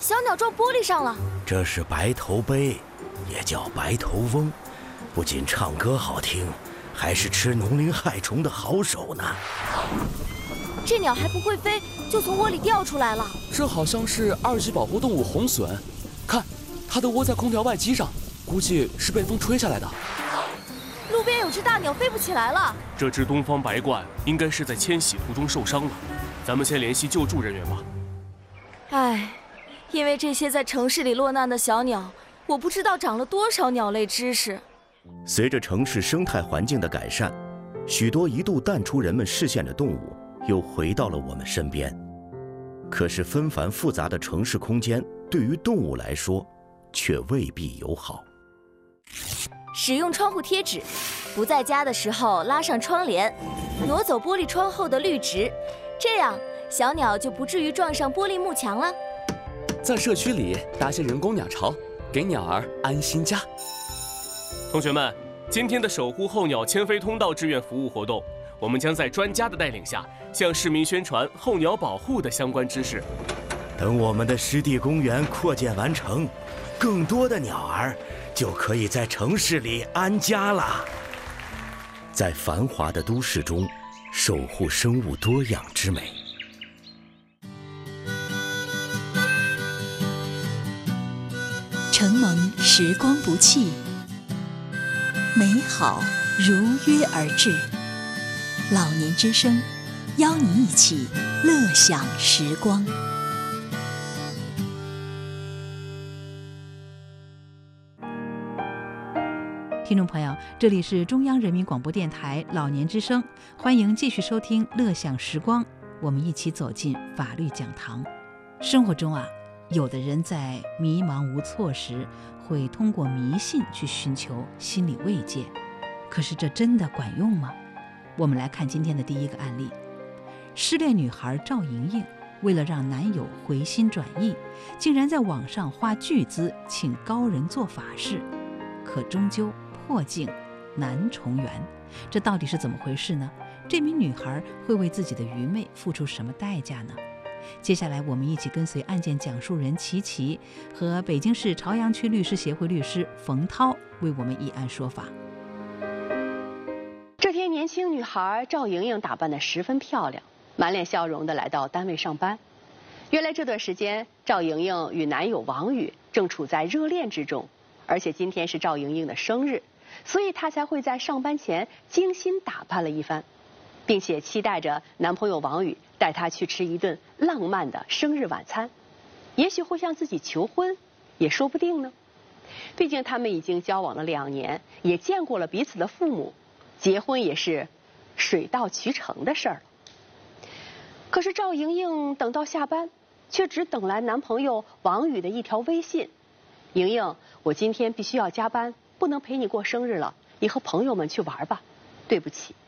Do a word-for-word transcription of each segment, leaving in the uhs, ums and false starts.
小鸟撞玻璃上了。 这是白头鹎，也叫白头翁，不仅唱歌好听，还是吃农林害虫的好手呢。 这鸟还不会飞，就从窝里掉出来了。 这好像是二级保护动物红隼，看，它的窝在空调外机上，估计是被风吹下来的。 路边有只大鸟飞不起来了。 这只东方白鹳应该是在迁徙途中受伤了，咱们先联系救助人员吧。 唉，因为这些在城市里落难的小鸟，我不知道长了多少鸟类知识。 随着城市生态环境的改善，许多一度淡出人们视线的动物又回到了我们身边。可是纷繁复杂的城市空间对于动物来说却未必友好。 使用窗户贴纸，不在家的时候拉上窗帘，挪走玻璃窗后的绿植，这样小鸟就不至于撞上玻璃幕墙了。 在社区里搭些人工鸟巢，给鸟儿安心家。 同学们，今天的守护候鸟迁飞通道志愿服务活动，我们将在专家的带领下，向市民宣传候鸟保护的相关知识。 等我们的湿地公园扩建完成，更多的鸟儿就可以在城市里安家了。在繁华的都市中，守护生物多样之美。 承蒙时光不弃，美好如约而至。老年之声，邀你一起乐享时光。 听众朋友，这里是中央人民广播电台老年之声，欢迎继续收听乐享时光，我们一起走进法律讲堂。生活中啊，有的人在迷茫无措时，会通过迷信去寻求心理慰藉，可是这真的管用吗？我们来看今天的第一个案例。失恋女孩赵莹莹为了让男友回心转意，竟然在网上花巨资请高人做法事，可终究破镜难重圆，这到底是怎么回事呢？这名女孩会为自己的愚昧付出什么代价呢？接下来我们一起跟随案件讲述人琪琪和北京市朝阳区律师协会律师冯涛为我们一案说法。 这天，年轻女孩赵莹莹打扮得十分漂亮，满脸笑容地来到单位上班。原来这段时间，赵莹莹与男友王宇正处在热恋之中，而且今天是赵莹莹的生日，所以她才会在上班前精心打扮了一番，并且期待着男朋友王宇带她去吃一顿浪漫的生日晚餐，也许会向自己求婚，也说不定呢。毕竟他们已经交往了两年，也见过了彼此的父母，结婚也是水到渠成的事儿了。可是赵莹莹等到下班，却只等来男朋友王宇的一条微信：莹莹，我今天必须要加班，不能陪你过生日了，你和朋友们去玩吧，对不起。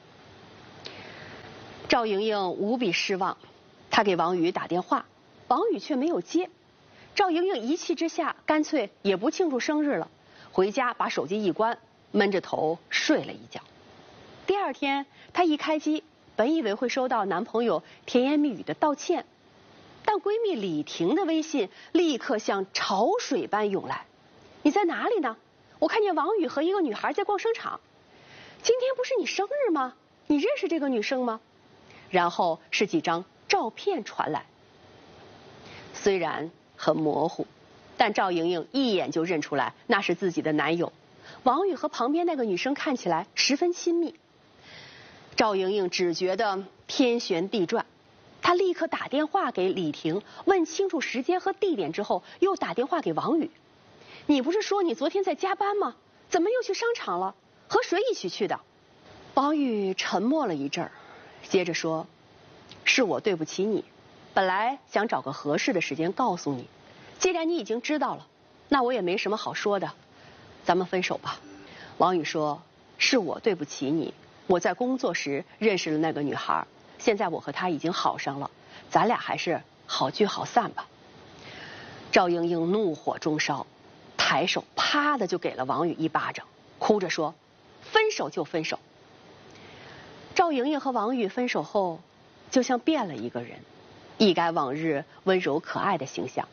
赵莹莹无比失望，她给王宇打电话，王宇却没有接。赵莹莹一气之下，干脆也不庆祝生日了，回家把手机一关，闷着头睡了一觉。第二天，她一开机，本以为会收到男朋友甜言蜜语的道歉，但闺蜜李婷的微信立刻像潮水般涌来：你在哪里呢？我看见王宇和一个女孩在逛商场。今天不是你生日吗？你认识这个女生吗？然后是几张照片传来，虽然很模糊，但赵莹莹一眼就认出来那是自己的男友。王宇和旁边那个女生看起来十分亲密。赵莹莹只觉得天旋地转，她立刻打电话给李婷，问清楚时间和地点之后，又打电话给王宇：你不是说你昨天在加班吗？怎么又去商场了？和谁一起去的？王宇沉默了一阵儿，接着说：是我对不起你，本来想找个合适的时间告诉你，既然你已经知道了，那我也没什么好说的，咱们分手吧。王宇说：是我对不起你，我在工作时认识了那个女孩，现在我和她已经好上了，咱俩还是好聚好散吧。赵莹莹怒火中烧，抬手啪的就给了王宇一巴掌，哭着说：分手就分手。赵莹莹和王宇分手后，就像变了一个人，一改往日温柔可爱的形象，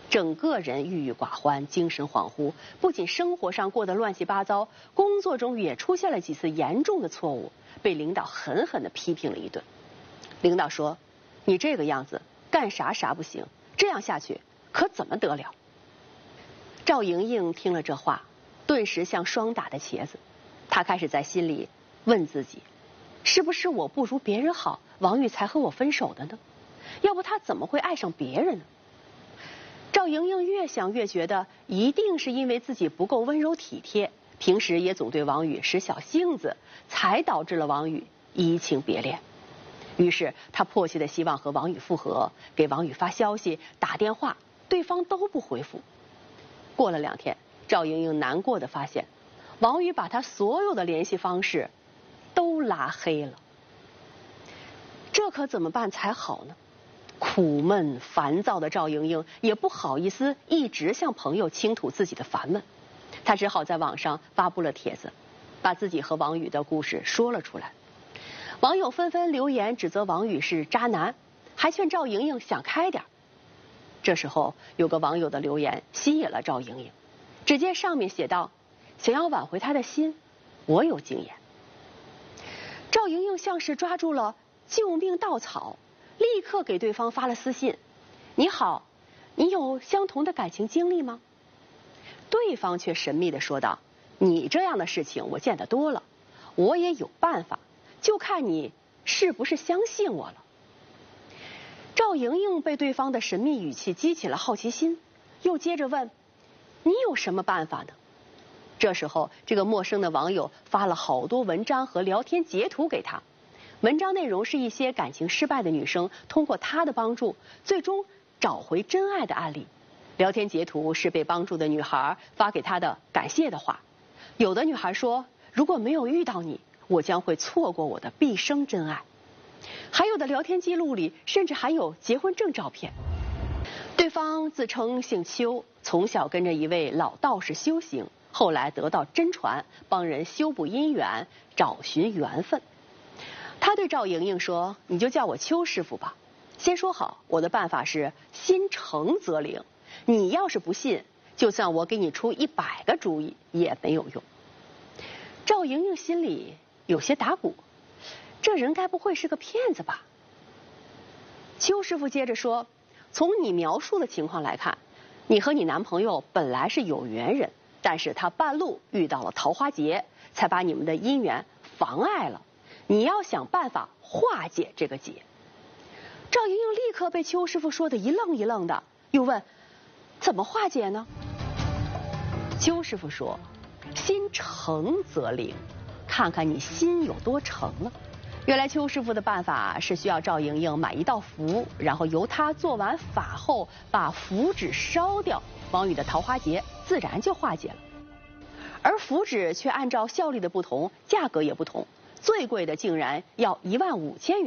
整个人郁郁寡欢，精神恍惚，不仅生活上过得乱七八糟，工作中也出现了几次严重的错误，被领导狠狠地批评了一顿。领导说：“你这个样子，干啥啥不行，这样下去可怎么得了？”赵莹莹听了这话，顿时像霜打的茄子，她开始在心里问自己：是不是我不如别人好，王宇才和我分手的呢？要不他怎么会爱上别人呢？赵莹莹越想越觉得，一定是因为自己不够温柔体贴，平时也总对王宇使小性子，才导致了王宇移情别恋。于是她迫切的希望和王宇复合，给王宇发消息、打电话，对方都不回复。过了两天，赵莹莹难过的发现，王宇把她所有的联系方式都拉黑了。这可怎么办才好呢？苦闷烦躁的赵莹莹也不好意思一直向朋友倾吐自己的烦闷，她只好在网上发布了帖子，把自己和王宇的故事说了出来。网友纷纷留言指责王宇是渣男，还劝赵莹莹想开点。这时候有个网友的留言吸引了赵莹莹，只见上面写道：“想要挽回他的心，我有经验。”赵莹莹像是抓住了救命稻草，立刻给对方发了私信：“你好，你有相同的感情经历吗？”对方却神秘地说道：“你这样的事情我见得多了，我也有办法，就看你是不是相信我了。”赵莹莹被对方的神秘语气激起了好奇心，又接着问：“你有什么办法呢？”这时候，这个陌生的网友发了好多文章和聊天截图给他。文章内容是一些感情失败的女生通过他的帮助，最终找回真爱的案例。聊天截图是被帮助的女孩发给他的感谢的话。有的女孩说：“如果没有遇到你，我将会错过我的毕生真爱。”还有的聊天记录里甚至还有结婚证照片。对方自称姓邱，从小跟着一位老道士修行，后来得到真传，帮人修补姻缘，找寻缘分。他对赵莹莹说：“你就叫我邱师傅吧。先说好，我的办法是心诚则灵。你要是不信，就算我给你出一百个主意也没有用。”赵莹莹心里有些打鼓，这人该不会是个骗子吧？邱师傅接着说：“从你描述的情况来看，你和你男朋友本来是有缘人，但是他半路遇到了桃花劫，才把你们的姻缘妨碍了。你要想办法化解这个劫。”赵莹莹立刻被邱师傅说的一愣一愣的，又问：“怎么化解呢？”邱师傅说：“心诚则灵，看看你心有多诚了。”原来邱师傅的办法是需要赵莹莹买一道符，然后由他做完法后把符纸烧掉，王宇的桃花劫自然就化解了。而符纸却按照效力的不同，价格也不同，最贵的竟然要一万五千元。